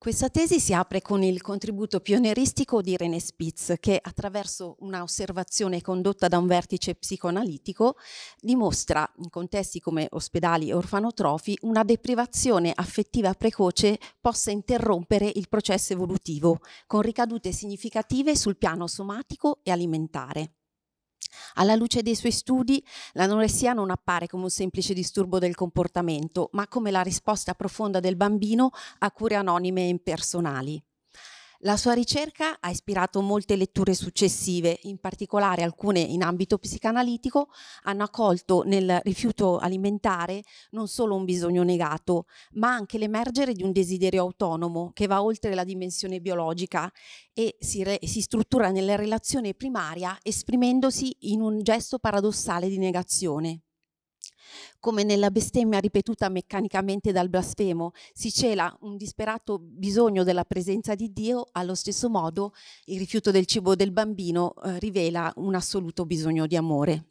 Questa tesi si apre con il contributo pionieristico di René Spitz, che attraverso una osservazione condotta da un vertice psicoanalitico dimostra, in contesti come ospedali e orfanotrofi, una deprivazione affettiva precoce possa interrompere il processo evolutivo, con ricadute significative sul piano somatico e alimentare. Alla luce dei suoi studi, l'anoressia non appare come un semplice disturbo del comportamento, ma come la risposta profonda del bambino a cure anonime e impersonali. La sua ricerca ha ispirato molte letture successive, in particolare alcune in ambito psicanalitico hanno accolto nel rifiuto alimentare non solo un bisogno negato, ma anche l'emergere di un desiderio autonomo che va oltre la dimensione biologica e si struttura nella relazione primaria esprimendosi in un gesto paradossale di negazione. Come nella bestemmia ripetuta meccanicamente dal blasfemo si cela un disperato bisogno della presenza di Dio, allo stesso modo il rifiuto del cibo del bambino rivela un assoluto bisogno di amore.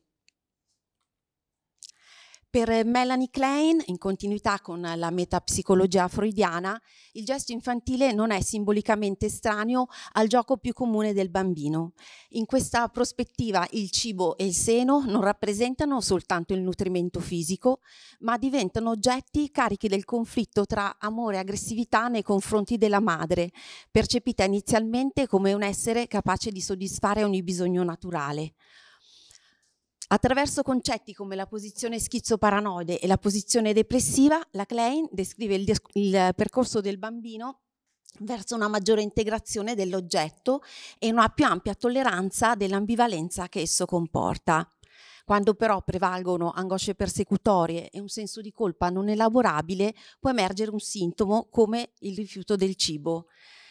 Per Melanie Klein, in continuità con la metapsicologia freudiana, il gesto infantile non è simbolicamente estraneo al gioco più comune del bambino. In questa prospettiva il cibo e il seno non rappresentano soltanto il nutrimento fisico, ma diventano oggetti carichi del conflitto tra amore e aggressività nei confronti della madre, percepita inizialmente come un essere capace di soddisfare ogni bisogno naturale. Attraverso concetti come la posizione schizoparanoide e la posizione depressiva, la Klein descrive il percorso del bambino verso una maggiore integrazione dell'oggetto e una più ampia tolleranza dell'ambivalenza che esso comporta. Quando però prevalgono angosce persecutorie e un senso di colpa non elaborabile, può emergere un sintomo come il rifiuto del cibo.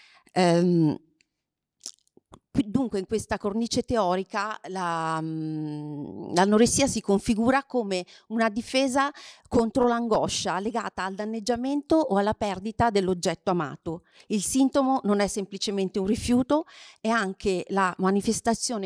Dunque in questa cornice teorica l'anoressia si configura come una difesa contro l'angoscia legata al danneggiamento o alla perdita dell'oggetto amato. Il sintomo non è semplicemente un rifiuto, è anche la manifestazione